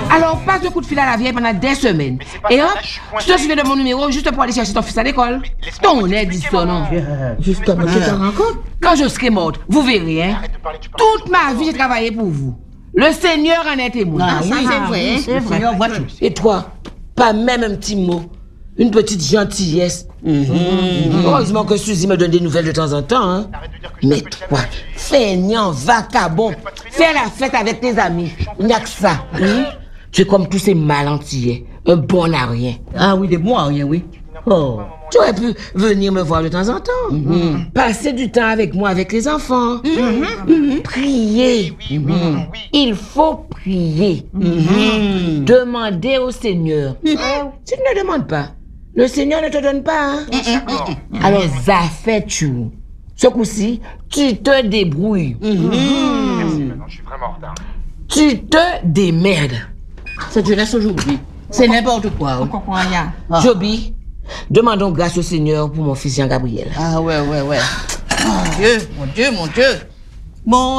Alors, passe le coup de fil à la vieille pendant des semaines. Et hop, tu te souviens de mon numéro juste pour aller chercher ton fils à l'école. Ton aide dit ça, non? Justement, tu te rends compte? Quand je serai morte, vous verrez, hein? Toute ma vie, j'ai travaillé pour vous. Le Seigneur en est témoin. Ah, oui, c'est vrai. C'est vrai. Seigneur, vois tout. Et toi, pas même un petit mot, une petite gentillesse. Heureusement que Suzy me donne des nouvelles de temps en temps. Hein. Mais toi, feignant, vacabon, fais la fête avec tes amis. Il n'y a que ça. Tu es comme tous ces malentillets, un bon à rien. Ah oui, des bons à rien, oui. Oh. Tu aurais pu venir me voir de temps en temps. Passer du temps avec moi, avec les enfants. Prier. Il faut prier. Demander au Seigneur. Tu ne demandes pas. Le Seigneur ne te donne pas. Hein? Alors, ça fait tu. Ce coup-ci, tu te débrouilles. Merci, maintenant, je suis vraiment en retard. Tu te démerdes. Ça te laisse aujourd'hui. C'est n'importe quoi. On comprend rien. Joby, demandons grâce au Seigneur pour mon fils Jean-Gabriel. Ah ouais. Mon Dieu. Mon